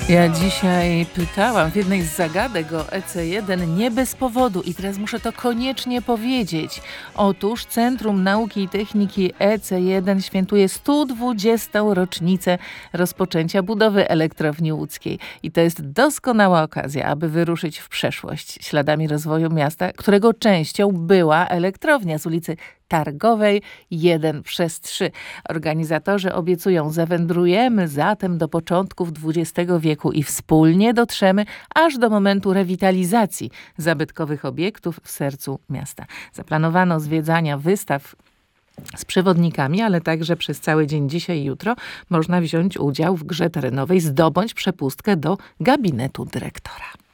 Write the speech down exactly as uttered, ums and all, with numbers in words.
Ja dzisiaj pytałam w jednej z zagadek o E C jeden nie bez powodu i teraz muszę to koniecznie powiedzieć. Otóż Centrum Nauki i Techniki E C jeden świętuje sto dwudziestą rocznicę rozpoczęcia budowy elektrowni łódzkiej. I to jest doskonała okazja, aby wyruszyć w przeszłość śladami rozwoju miasta, którego częścią była elektrownia z ulicy Targowej jeden przez trzy. Organizatorzy obiecują, zawędrujemy zatem do początków dwudziestego wieku i wspólnie dotrzemy aż do momentu rewitalizacji zabytkowych obiektów w sercu miasta. Zaplanowano zwiedzania wystaw z przewodnikami, ale także przez cały dzień dzisiaj i jutro można wziąć udział w grze terenowej, zdobądź przepustkę do gabinetu dyrektora.